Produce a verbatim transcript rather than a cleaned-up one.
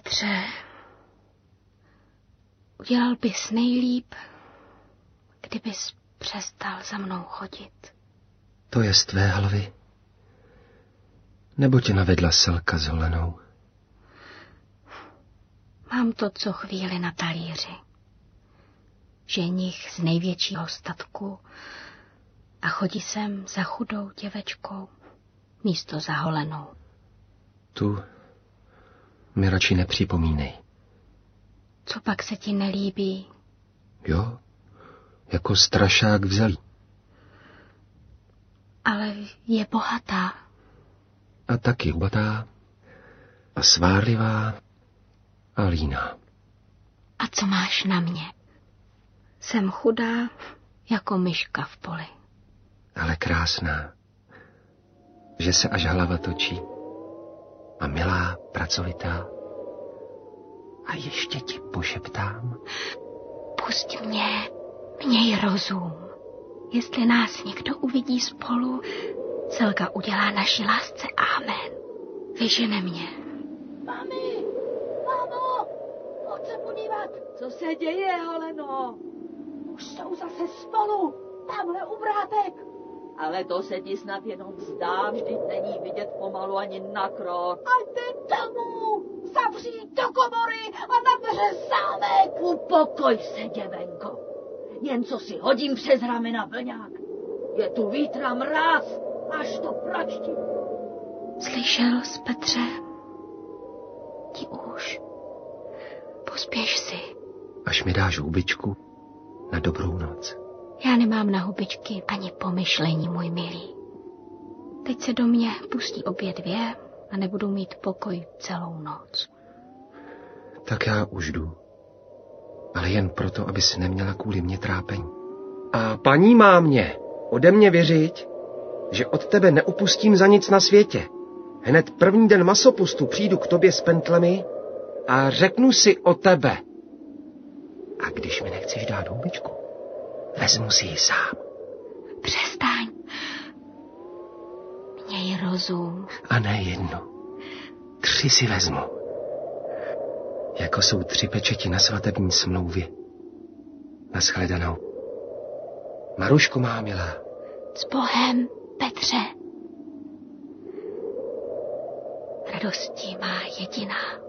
Petře, udělal bys nejlíp, kdybys přestal za mnou chodit. To je z tvé hlavy? Nebo tě navedla Selka s Holenou? Mám to co chvíli na talíři. Ženich z největšího statku a chodí sem za chudou děvečkou místo za Holenou. Tu mi radši nepřipomínej. Co pak se ti nelíbí? Jo, jako strašák vzalí. Ale je bohatá. A taky hubatá a svárlivá a líná. A co máš na mě? Jsem chudá jako myška v poli. Ale krásná, že se až hlava točí. A milá, pracovitá. A ještě ti pošeptám. Pusť mě, měj rozum. Jestli nás někdo uvidí spolu, Selka udělá naší lásce amen. Vyžene mě. Mami, mámo, pojď se podívat. Co se děje, Holeno? Už jsou zase spolu, tamhle u vrátek. Ale to se ti snad jenom zdá, vždyť není vidět pomalu ani na krok. A jde domů, zavřít do komory a na dveře zámek. Upokoj se, děvenko. Jen co si hodím přes ramena vlňák. Je tu vítr a mráz, až to pračtí. Slyšel jsi, Petře? Ti už. Pospěš si. Až mi dáš hubičku na dobrou noc. Já nemám na hubičky ani pomyšlení, můj milý. Teď se do mě pustí obě dvě a nebudu mít pokoj celou noc. Tak já už jdu. Ale jen proto, abys neměla kvůli mě trápení. A paní má mě ode mě věřit, že od tebe neupustím za nic na světě. Hned první den masopustu přijdu k tobě s pentlemi a řeknu si o tebe. A když mi nechceš dát hubičku, vezmu si ji sám. Přestaň. Měj rozum. A ne jednu. Tři si vezmu. Jako jsou tři pečeti na svatební smlouvě. Naschledanou. Maruško má milá. S Bohem, Petře. Radostí má jediná.